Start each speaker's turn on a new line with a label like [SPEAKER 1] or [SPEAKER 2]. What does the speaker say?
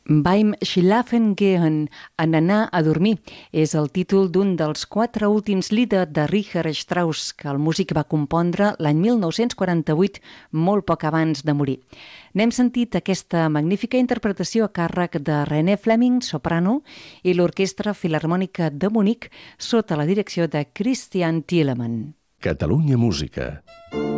[SPEAKER 1] Beim Schlafen gehen, en anar a dormir, és el títol d'un dels 4 últims Lieder de Richard Strauss, que el músic va compondre l'any 1948, molt poc abans de morir. N'hem sentit aquesta magnífica interpretació a càrrec de René Fleming, soprano, i l'Orquestra Filharmònica de Munic, sota la direcció de Christian Thielemann.
[SPEAKER 2] Catalunya Música.